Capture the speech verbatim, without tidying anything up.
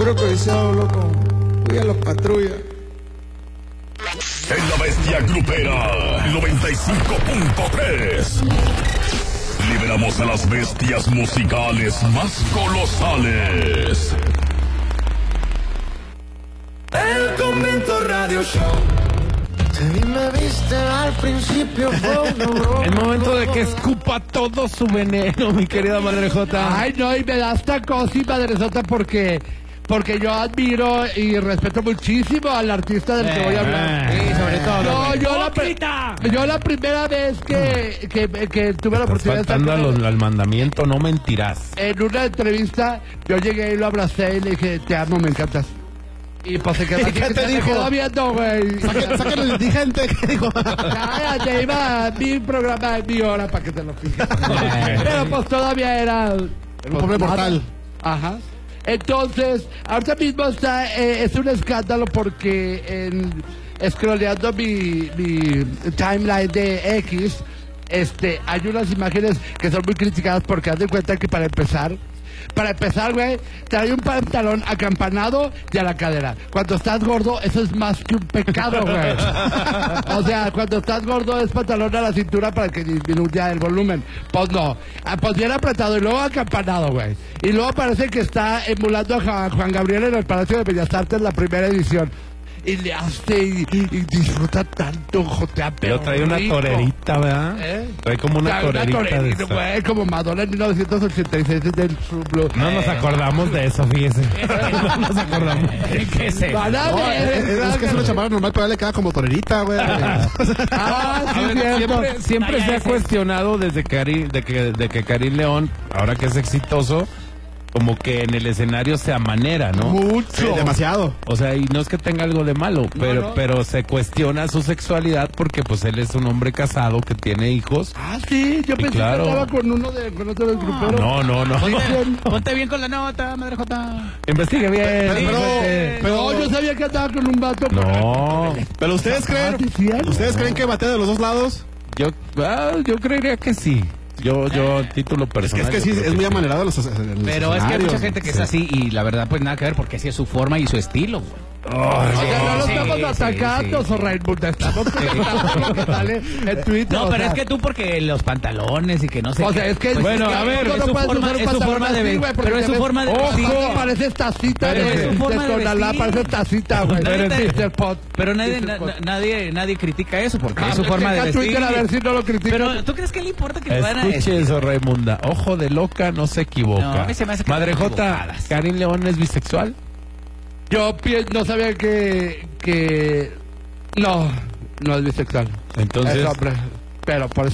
Puro codiciado, loco. Fui a los patrullas. En la bestia grupera noventa y cinco punto tres. Liberamos a las bestias musicales más colosales. El Convento Radio Show. Te vi, me viste al principio. El momento de que escupa todo su veneno, mi querida Madre Jota. Ay, no, y me da esta cosa, Madresota, porque... Porque yo admiro y respeto muchísimo al artista del que voy a hablar. Sí, sobre todo. No, yo, la pri- yo la primera vez que, que, que tuve la Estás oportunidad de estar faltando con al, él, al mandamiento, no mentirás. en una entrevista, yo llegué y lo abracé y le dije, te amo, me encantas. Y pues se quedó así, qué te se me dijo? quedó viendo, güey. Sáquenlo el indigente. ¿Qué dijo? Cállate, iba a mi programa de mi hora para que te lo fijes. Pero pues todavía era... Un pobre mortal. Ajá. Entonces, ahorita mismo está, eh, es un escándalo porque en, scrolleando mi, mi timeline de X, este, hay unas imágenes que son muy criticadas porque haz de cuenta que para empezar, para empezar, güey, trae un pantalón acampanado y a la cadera. Cuando estás gordo, eso es más que un pecado, güey. O sea, cuando estás gordo es pantalón a la cintura para que disminuya el volumen. Pues no, ah, pues bien apretado y luego acampanado, güey. Y luego parece que está emulando a Ja- Juan Gabriel en el Palacio de Bellas Artes, la primera edición. Y le hace y, y disfruta tanto, jotea, pero Pero trae una rico. torerita, ¿verdad? ¿Eh? Trae como una Trae torerita. de torerita, esa. güey, como Madonna en mil novecientos ochenta y seis del Blue. No nos acordamos de eso, fíjese. No nos acordamos. ¿Qué sé? Van a No, ver, es, es que es una chamarra normal, pero a él le queda como torerita, güey. Ah, A sí, ver, cierto. siempre siempre se ha cuestionado desde Karim, de que de que Karim León, ahora que es exitoso, como que en el escenario se amanera, ¿no? Mucho. Sí, demasiado. O sea, y no es que tenga algo de malo, pero no. pero se cuestiona su sexualidad porque pues él es un hombre casado que tiene hijos. Ah, sí, yo pensé claro. que estaba con uno de, con otro del grupero. No, no, no. Ponte bien con la nota, Madre Jota. Investigue bien. Pero, fuerte. pero, No, yo sabía que andaba con un vato. No, pero ustedes creen, Ah, sí, cierto. ¿ustedes creen que batea de los dos lados? yo ah, yo creería que sí. Yo yo a título Es que, personal. es que yo sí, creo es muy sí. amanerado en los, en los Pero es que hay escenarios. mucha gente que Sí. es así y la verdad pues nada que ver porque así es su forma y su estilo. güey. O sea, no lo Sí, estamos sí, atacando, sí, so sí. Raimundo, estamos comentando lo que sale en Twitter. No, o pero sea, es que tú porque los pantalones y que no sé O qué. sea, es que... Pues, bueno, es que a ver, tú es no su puedes forma- usar es su pantalón forma de así, ve- güey, porque pero es te su ves- forma de ¡Ojo! vestir. Pareces tacita Pero de, es su forma de Tonalá, vestir. pareces tacita, güey. Nadie te- mister Pot. Pero nadie, mister na- Pot. nadie, nadie critica eso porque Ah, es su es forma que de acá vestir. Twitter, a ver si no lo critican. Pero ¿tú crees que le importa que le van a Escuche eso, Raimunda. Ojo de loca no se equivoca. No, a mí se me hace que Madre están Jota, equivocadas. ¿Karim León es bisexual? Yo pi- no sabía que... que... No, no es bisexual. Entonces... Es hombre. Pero por eso